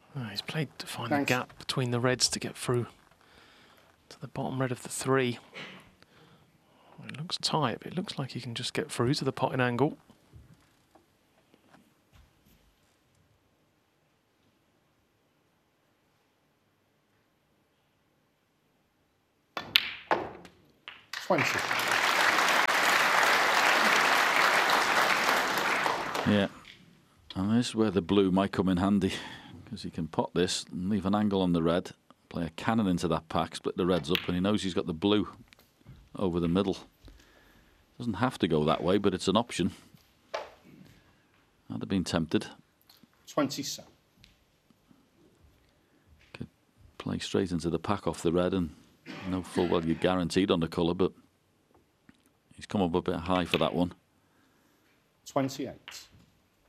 Oh, he's played to find the gap between the reds to get through to the bottom red of the 3. It looks tight, but it looks like he can just get through to the potting angle. Yeah, and this is where the blue might come in handy, because he can pot this and leave an angle on the red, play a cannon into that pack, split the reds up, and he knows he's got the blue over the middle. Doesn't have to go that way, but it's an option. I'd have been tempted. 27. Could play straight into the pack off the red and know full well you're guaranteed on the colour, but he's come up a bit high for that one. 28.